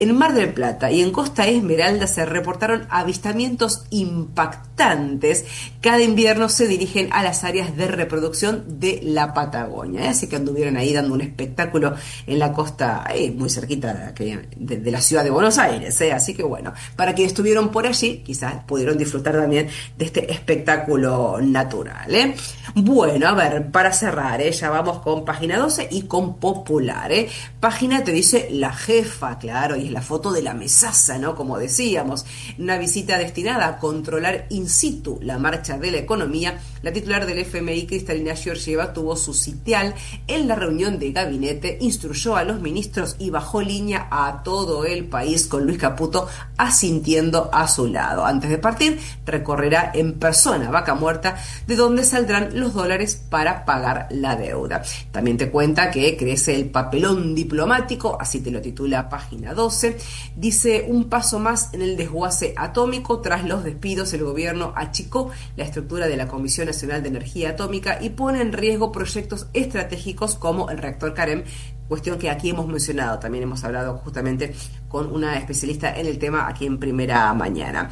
En Mar del Plata y en Costa Esmeralda se reportaron avistamientos impactantes. Cada invierno se dirigen a las áreas de reproducción de la Patagonia. Así que anduvieron ahí dando un espectáculo en la costa, muy cerquita de la ciudad de Buenos Aires. Así que bueno, para quienes estuvieron por allí, quizás pudieron disfrutar también de este espectáculo natural. Bueno, a ver, para cerrar, ya vamos con Página 12 y con Popular. Página te dice la jefa, claro, y la foto de la mesaza, ¿no? Como decíamos, una visita destinada a controlar in situ la marcha de la economía. La titular del FMI, Kristalina Georgieva, tuvo su sitial en la reunión de gabinete, instruyó a los ministros y bajó línea a todo el país, con Luis Caputo asintiendo a su lado. Antes de partir, recorrerá en persona Vaca Muerta, de donde saldrán los dólares para pagar la deuda. También te cuenta que crece el papelón diplomático, así te lo titula Página 12. Dice: un paso más en el desguace atómico. Tras los despidos, el gobierno achicó la estructura de la Comisión Nacional de Energía Atómica y pone en riesgo proyectos estratégicos como el reactor Carem, cuestión que aquí hemos mencionado. También hemos hablado justamente con una especialista en el tema aquí en Primera Mañana.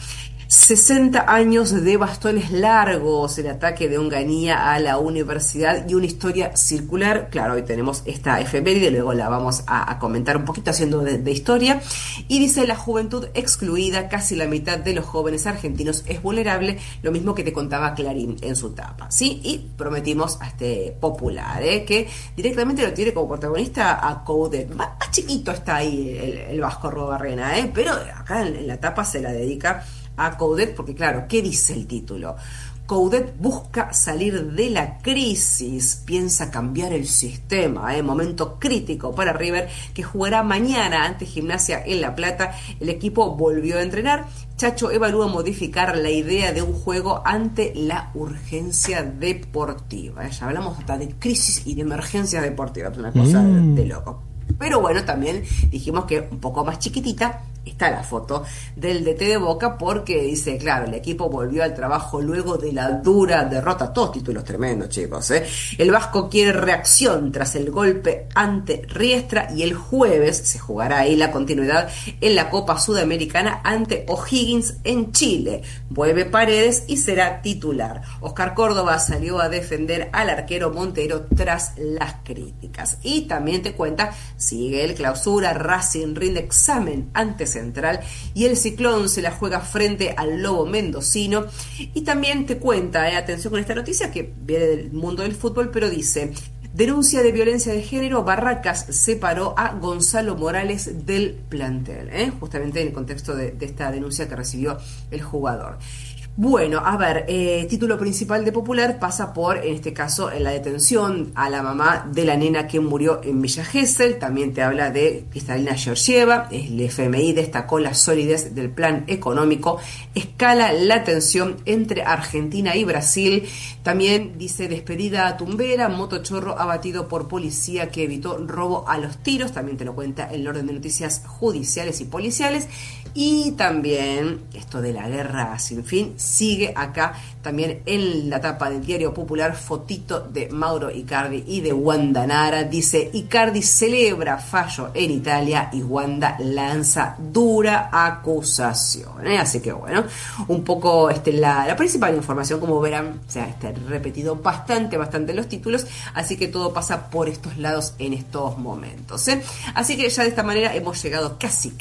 60 años de bastones largos, el ataque de Onganía a la universidad y una historia circular. Claro, hoy tenemos esta efeméride, luego la vamos a comentar un poquito haciendo de historia. Y dice: la juventud excluida, casi la mitad de los jóvenes argentinos es vulnerable, lo mismo que te contaba Clarín en su tapa, ¿sí? Y prometimos a este Popular, que directamente lo tiene como protagonista a Coudet. Más chiquito está ahí el Vasco Robarrena, pero acá en la tapa se la dedica a Coudet, porque claro, ¿qué dice el título? Coudet busca salir de la crisis, piensa cambiar el sistema, momento crítico para River, que jugará mañana ante Gimnasia en La Plata. El equipo volvió a entrenar. Chacho evalúa modificar la idea de un juego ante la urgencia deportiva. Ya hablamos hasta de crisis y de emergencia deportiva, es una cosa de loco. Pero bueno, también dijimos que un poco más chiquitita está la foto del DT de Boca, porque dice, claro, el equipo volvió al trabajo luego de la dura derrota. Todos títulos tremendos, chicos. El Vasco quiere reacción tras el golpe ante Riestra, y el jueves se jugará ahí la continuidad en la Copa Sudamericana ante O'Higgins en Chile. Vuelve Paredes y será titular. Oscar Córdoba salió a defender al arquero Montero tras las críticas. Y también te cuenta, sigue el Clausura, Racing rinde examen ante Central y el Ciclón se la juega frente al Lobo Mendocino. Y también te cuenta, atención con esta noticia que viene del mundo del fútbol, pero dice: denuncia de violencia de género, Barracas separó a Gonzalo Morales del plantel, justamente en el contexto de esta denuncia que recibió el jugador. Bueno, a ver, título principal de Popular pasa por, en este caso, en la detención a la mamá de la nena que murió en Villa Gesell. También te habla de Kristalina Georgieva. El FMI destacó la solidez del plan económico. Escala la tensión entre Argentina y Brasil. También dice: despedida a Tumbera, motochorro abatido por policía que evitó robo a los tiros. También te lo cuenta el orden de noticias judiciales y policiales. Y también esto de la guerra sin fin sigue acá también en la tapa del Diario Popular, fotito de Mauro Icardi y de Wanda Nara. Dice: Icardi celebra fallo en Italia y Wanda lanza dura acusación. Así que bueno, un poco la principal información, como verán, se ha repetido bastante los títulos, así que todo pasa por estos lados en estos momentos. Así que ya de esta manera hemos llegado casi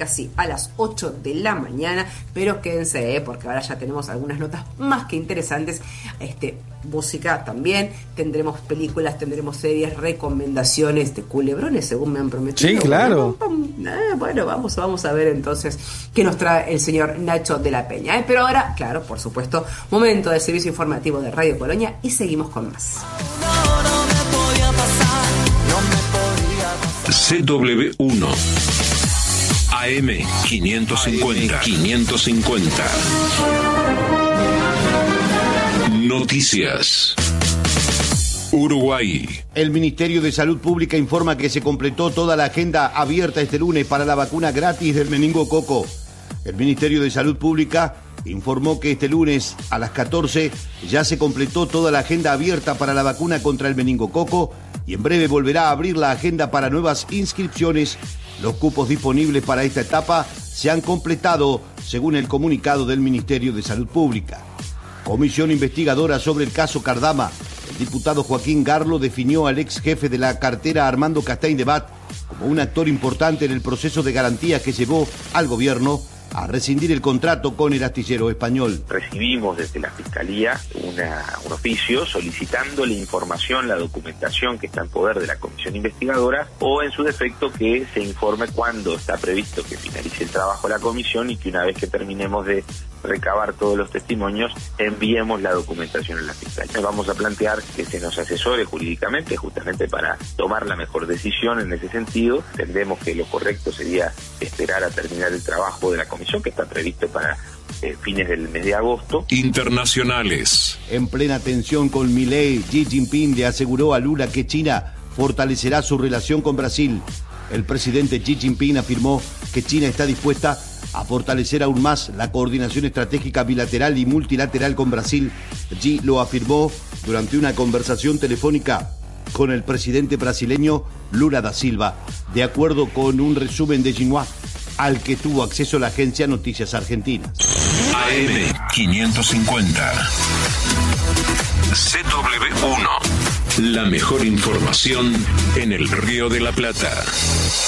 a las 8 de la mañana, pero quédense, porque ahora ya tenemos algunas notas más que interesantes. Música también, tendremos películas, tendremos series, recomendaciones de culebrones, según me han prometido. Sí, claro. Bueno, vamos a ver entonces qué nos trae el señor Nacho de la Peña. Pero ahora, claro, por supuesto, momento del servicio informativo de Radio Colonia y seguimos con más. CW1 AM 550. Noticias. Uruguay. El Ministerio de Salud Pública informa que se completó toda la agenda abierta este lunes para la vacuna gratis del meningococo. El Ministerio de Salud Pública informó que este lunes a las 14 ya se completó toda la agenda abierta para la vacuna contra el meningococo y en breve volverá a abrir la agenda para nuevas inscripciones Los cupos disponibles para esta etapa se han completado, según el comunicado del Ministerio de Salud Pública. Comisión investigadora sobre el caso Cardama. El diputado Joaquín Garlo definió al ex jefe de la cartera Armando Castaing de Bat como un actor importante en el proceso de garantías que llevó al gobierno a rescindir el contrato con el astillero español. Recibimos desde la Fiscalía un oficio solicitando la información, la documentación que está en poder de la comisión investigadora, o en su defecto que se informe cuándo está previsto que finalice el trabajo de la comisión y que una vez que terminemos de recabar todos los testimonios, enviemos la documentación a la Fiscalía. Vamos a plantear que se nos asesore jurídicamente justamente para tomar la mejor decisión en ese sentido. Entendemos que lo correcto sería esperar a terminar el trabajo de la comisión que está previsto para fines del mes de agosto. Internacionales. En plena tensión con Milei, Xi Jinping le aseguró a Lula que China fortalecerá su relación con Brasil. El presidente Xi Jinping afirmó que China está dispuesta a fortalecer aún más la coordinación estratégica bilateral y multilateral con Brasil. Xi lo afirmó durante una conversación telefónica con el presidente brasileño Lula da Silva, de acuerdo con un resumen de Xinhua al que tuvo acceso la agencia Noticias Argentinas. AM550. CW1. La mejor información en el Río de la Plata.